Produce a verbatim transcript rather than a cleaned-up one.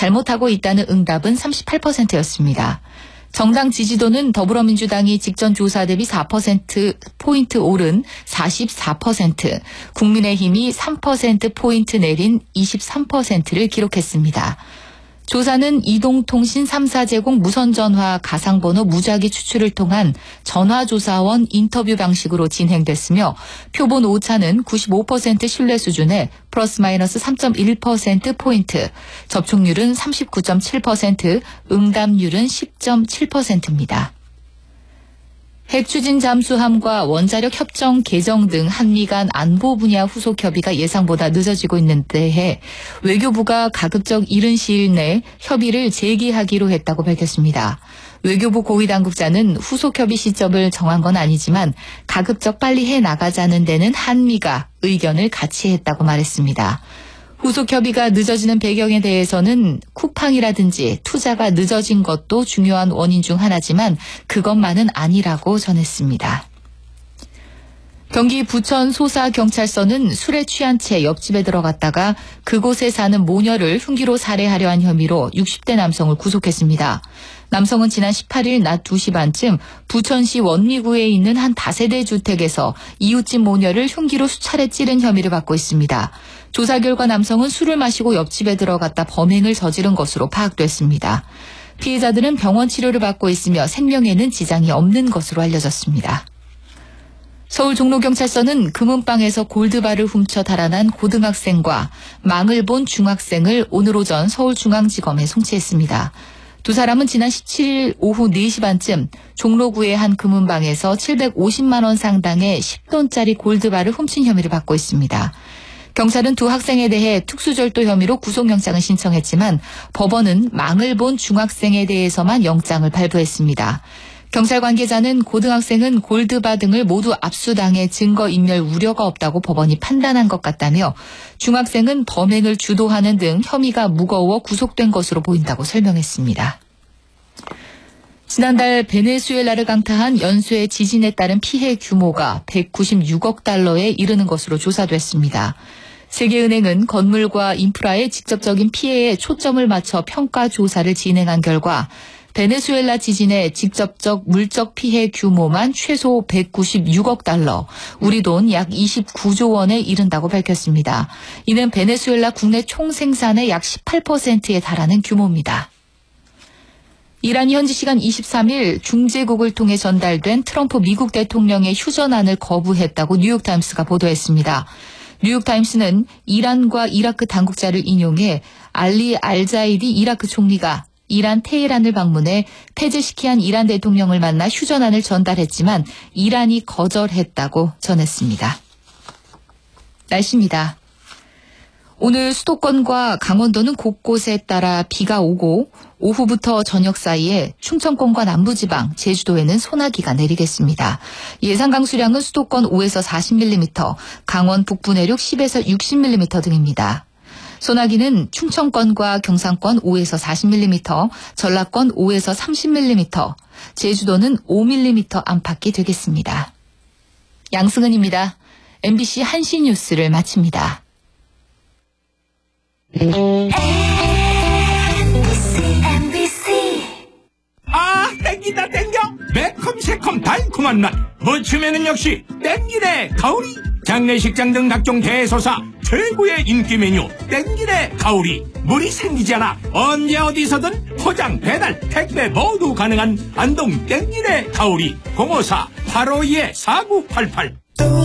잘못하고 있다는 응답은 삼십팔 퍼센트였습니다. 정당 지지도는 더불어민주당이 직전 조사 대비 사 퍼센트포인트 오른 사십사 퍼센트, 국민의힘이 삼 퍼센트포인트 내린 이십삼 퍼센트를 기록했습니다. 조사는 이동통신 삼 사 제공 무선전화 가상번호 무작위 추출을 통한 전화조사원 인터뷰 방식으로 진행됐으며 표본 오차는 구십오 퍼센트 신뢰 수준에 플러스 마이너스 삼 점 일 퍼센트포인트, 접촉률은 삼십구 점 칠 퍼센트, 응답률은 십 점 칠 퍼센트입니다. 핵추진 잠수함과 원자력 협정 개정 등 한미 간 안보 분야 후속 협의가 예상보다 늦어지고 있는 데에 외교부가 가급적 이른 시일 내 협의를 재개하기로 했다고 밝혔습니다. 외교부 고위당국자는 후속 협의 시점을 정한 건 아니지만 가급적 빨리 해나가자는 데는 한미가 의견을 같이 했다고 말했습니다. 후속 협의가 늦어지는 배경에 대해서는 쿠팡이라든지 투자가 늦어진 것도 중요한 원인 중 하나지만 그것만은 아니라고 전했습니다. 경기 부천 소사경찰서는 술에 취한 채 옆집에 들어갔다가 그곳에 사는 모녀를 흉기로 살해하려 한 혐의로 육십 대 남성을 구속했습니다. 남성은 지난 십팔 일 낮 두 시 반쯤 부천시 원미구에 있는 한 다세대 주택에서 이웃집 모녀를 흉기로 수차례 찌른 혐의를 받고 있습니다. 조사 결과 남성은 술을 마시고 옆집에 들어갔다 범행을 저지른 것으로 파악됐습니다. 피해자들은 병원 치료를 받고 있으며 생명에는 지장이 없는 것으로 알려졌습니다. 서울 종로경찰서는 금은방에서 골드바를 훔쳐 달아난 고등학생과 망을 본 중학생을 오늘 오전 서울중앙지검에 송치했습니다. 두 사람은 지난 십칠 일 오후 네 시 반쯤 종로구의 한 금은방에서 칠백오십만 원 상당의 십 돈짜리 골드바를 훔친 혐의를 받고 있습니다. 경찰은 두 학생에 대해 특수절도 혐의로 구속영장을 신청했지만 법원은 망을 본 중학생에 대해서만 영장을 발부했습니다. 경찰 관계자는 고등학생은 골드바 등을 모두 압수당해 증거인멸 우려가 없다고 법원이 판단한 것 같다며 중학생은 범행을 주도하는 등 혐의가 무거워 구속된 것으로 보인다고 설명했습니다. 지난달 베네수엘라를 강타한 연쇄 지진에 따른 피해 규모가 백구십육억 달러에 이르는 것으로 조사됐습니다. 세계은행은 건물과 인프라의 직접적인 피해에 초점을 맞춰 평가 조사를 진행한 결과 베네수엘라 지진의 직접적 물적 피해 규모만 최소 백구십육억 달러, 우리 돈 약 이십구조 원에 이른다고 밝혔습니다. 이는 베네수엘라 국내 총생산의 약 십팔 퍼센트에 달하는 규모입니다. 이란이 현지 시간 이십삼 일 중재국을 통해 전달된 트럼프 미국 대통령의 휴전안을 거부했다고 뉴욕타임스가 보도했습니다. 뉴욕타임스는 이란과 이라크 당국자를 인용해 알리 알자이디 이라크 총리가 이란 테헤란을 방문해 페제시키안 이란 대통령을 만나 휴전안을 전달했지만 이란이 거절했다고 전했습니다. 날씨입니다. 오늘 수도권과 강원도는 곳곳에 따라 비가 오고 오후부터 저녁 사이에 충청권과 남부지방, 제주도에는 소나기가 내리겠습니다. 예상 강수량은 수도권 오에서 사십 밀리미터, 강원 북부 내륙 십에서 육십 밀리미터 등입니다. 소나기는 충청권과 경상권 오에서 사십 밀리미터, 전라권 오에서 삼십 밀리미터, 제주도는 오 밀리미터 안팎이 되겠습니다. 양승은입니다. 엠비씨 한시 뉴스를 마칩니다. 아, 땡기다 땡겨. 매콤 새콤 달콤한 맛. 무침에는 역시 땡기네 가오리. 장례식장 등 각종 대소사 최고의 인기 메뉴 땡기네 가오리. 물이 생기지 않아 언제 어디서든 포장 배달 택배 모두 가능한 안동 땡기네 가오리. 공오사 팔오이 사구팔팔